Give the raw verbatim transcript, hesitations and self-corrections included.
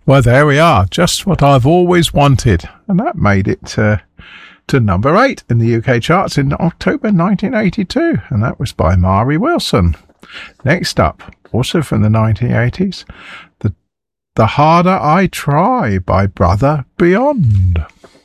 Well, there we are. Just what I've always wanted. And that made it uh, to number eight in the U K charts in October nineteen eighty-two. And that was by Mari Wilson. Next up, also from the nineteen eighties, The, the Harder I Try by Brother Beyond.